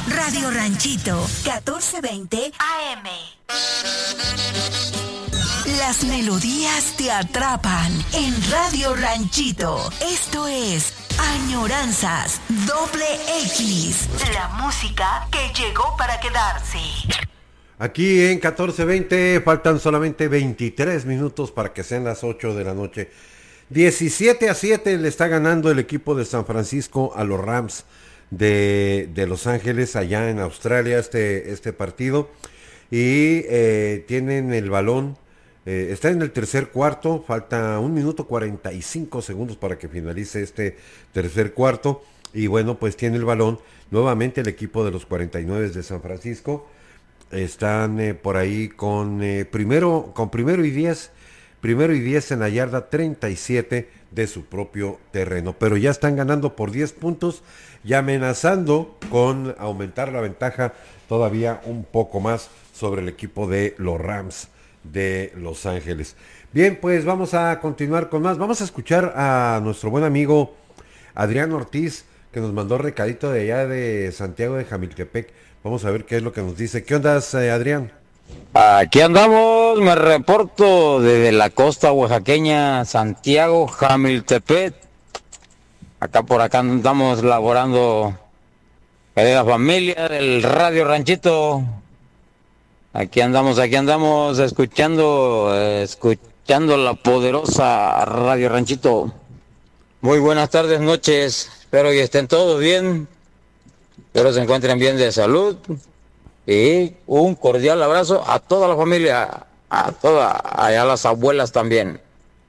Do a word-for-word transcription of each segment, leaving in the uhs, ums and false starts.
Radio Ranchito, catorce veinte A M. Las melodías te atrapan en Radio Ranchito. Esto es Añoranzas Doble X. La música que llegó para quedarse. Aquí en catorce veinte faltan solamente veintitrés minutos para que sean las ocho de la noche. diecisiete a siete le está ganando el equipo de San Francisco a los Rams de, de Los Ángeles allá en Australia este, este partido. Y eh, tienen el balón, eh, está en el tercer cuarto, falta un minuto cuarenta y cinco segundos para que finalice este tercer cuarto. Y bueno, pues tiene el balón nuevamente el equipo de los cuarenta y nueve de San Francisco. Están eh, por ahí con eh, primero con primero y diez, primero y diez en la yarda treinta y siete de su propio terreno, pero ya están ganando por diez puntos y amenazando con aumentar la ventaja todavía un poco más sobre el equipo de los Rams de Los Ángeles. Bien, pues vamos a continuar con más. Vamos a escuchar a nuestro buen amigo Adrián Ortiz, que nos mandó recadito de allá de Santiago de Jamiltepec. Vamos a ver qué es lo que nos dice. ¿Qué onda, eh, Adrián? Aquí andamos, me reporto desde la costa oaxaqueña, Santiago, Jamiltepec. Acá por acá andamos laborando, querida familia del Radio Ranchito. Aquí andamos, aquí andamos escuchando, escuchando la poderosa Radio Ranchito. Muy buenas tardes, noches. Espero que estén todos bien. Espero se encuentren bien de salud. Y un cordial abrazo a toda la familia, a todas, a las abuelas también.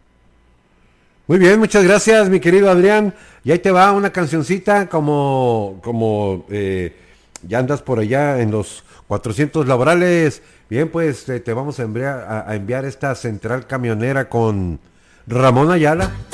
Muy bien, muchas gracias, mi querido Adrián. Y ahí te va una cancioncita como, como eh, ya andas por allá en los cuatrocientos laborales. Bien, pues eh, te vamos a enviar, a, a enviar esta central camionera con Ramón Ayala.